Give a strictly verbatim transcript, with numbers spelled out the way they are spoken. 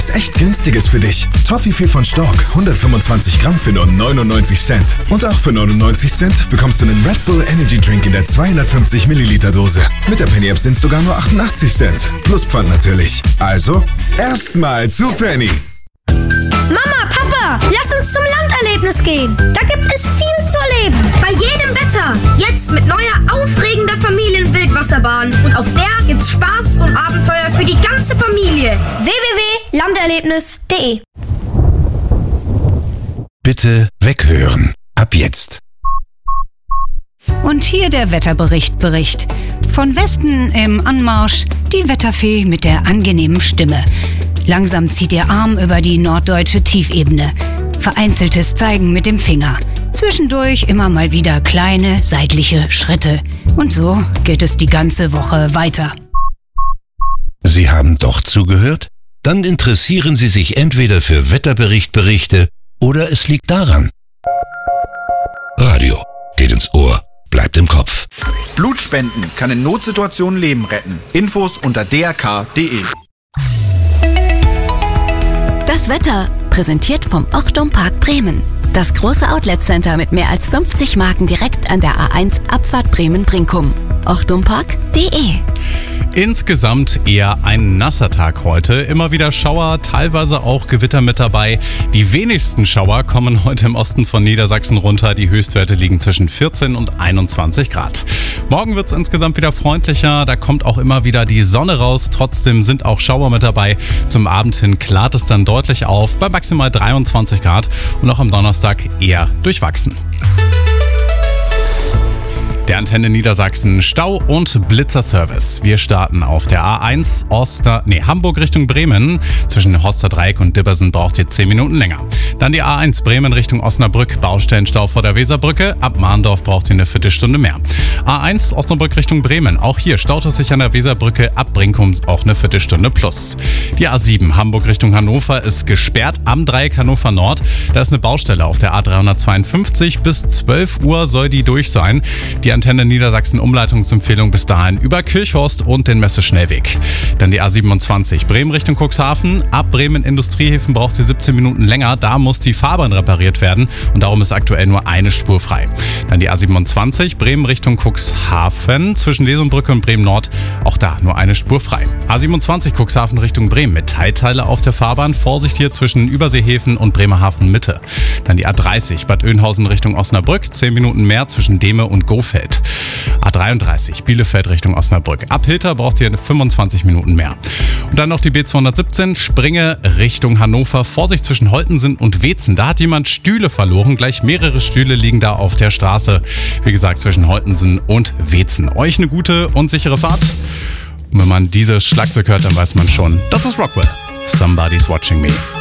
Ist echt günstiges für dich. Toffifee von Stork, hundertfünfundzwanzig Gramm für nur neunundneunzig Cent. Und auch für neunundneunzig Cent bekommst du einen Red Bull Energy Drink in der zweihundertfünfzig Milliliter Dose. Mit der Penny App sind es sogar nur achtundachtzig Cent. Plus Pfand natürlich. Also, erstmal zu Penny. Mama, Papa, lass uns zum Landerlebnis gehen. Da gibt es viel zu erleben. Bei jedem Wetter. Jetzt mit neuer, aufregender Familienwildwasserbahn. Und auf der gibt's Spaß und Abenteuer für die ganze Familie. w w w punkt landerlebnis punkt de Bitte weghören. Ab jetzt. Und hier der Wetterbericht Bericht. Von Westen im Anmarsch die Wetterfee mit der angenehmen Stimme. Langsam zieht ihr Arm über die norddeutsche Tiefebene. Vereinzeltes Zeigen mit dem Finger. Zwischendurch immer mal wieder kleine seitliche Schritte. Und so geht es die ganze Woche weiter. Sie haben doch zugehört? Dann interessieren Sie sich entweder für Wetterberichtberichte oder es liegt daran. Radio geht ins Ohr, bleibt im Kopf. Blutspenden kann in Notsituationen Leben retten. Infos unter d r k punkt d e. Das Wetter, präsentiert vom Ochtum Park Bremen. Das große Outlet-Center mit mehr als fünfzig Marken direkt an der A eins Abfahrt Bremen-Brinkum. ochtum park punkt d e. Insgesamt eher ein nasser Tag heute. Immer wieder Schauer, teilweise auch Gewitter mit dabei. Die wenigsten Schauer kommen heute im Osten von Niedersachsen runter. Die Höchstwerte liegen zwischen vierzehn und einundzwanzig Grad. Morgen wird es insgesamt wieder freundlicher. Da kommt auch immer wieder die Sonne raus. Trotzdem sind auch Schauer mit dabei. Zum Abend hin klart es dann deutlich auf bei maximal dreiundzwanzig Grad und auch am Donnerstag eher durchwachsen. Der Antenne Niedersachsen Stau- und Blitzerservice. Wir starten auf der A eins Oster, nee, Hamburg Richtung Bremen. Zwischen Horsterdreieck und Dibbersen braucht ihr zehn Minuten länger. Dann die A eins Bremen Richtung Osnabrück. Baustellenstau vor der Weserbrücke. Ab Mahndorf braucht ihr eine Viertelstunde mehr. A eins Osnabrück Richtung Bremen. Auch hier staut es sich an der Weserbrücke. Ab Brinkum auch eine Viertelstunde plus. Die A sieben Hamburg Richtung Hannover ist gesperrt am Dreieck Hannover Nord. Da ist eine Baustelle auf der A dreihundertzweiundfünfzig. Bis zwölf Uhr soll die durch sein. Die Antenne Niedersachsen Umleitungsempfehlung bis dahin über Kirchhorst und den Messeschnellweg. Dann die A siebenundzwanzig Bremen Richtung Cuxhaven. Ab Bremen Industriehäfen braucht ihr siebzehn Minuten länger. Da muss die Fahrbahn repariert werden und darum ist aktuell nur eine Spur frei. Dann die A siebenundzwanzig Bremen Richtung Cuxhaven zwischen Lesumbrücke und Bremen Nord. Auch da nur eine Spur frei. A siebenundzwanzig Cuxhaven Richtung Bremen mit Teilteile auf der Fahrbahn. Vorsicht hier zwischen Überseehäfen und Bremerhaven Mitte. Dann die A dreißig Bad Oeynhausen Richtung Osnabrück. zehn Minuten mehr zwischen Dehme und Gofeld. A dreiunddreißig Bielefeld Richtung Osnabrück. Ab Hilter braucht ihr fünfundzwanzig Minuten mehr. Und dann noch die B zweihundertsiebzehn Springe Richtung Hannover. Vorsicht zwischen Holtensen und Weetzen. Da hat jemand Stühle verloren. Gleich mehrere Stühle liegen da auf der Straße. Wie gesagt, zwischen Holtensen und Weetzen. Euch eine gute und sichere Fahrt. Und wenn man dieses Schlagzeug hört, dann weiß man schon, das ist Rockwell. Somebody's watching me.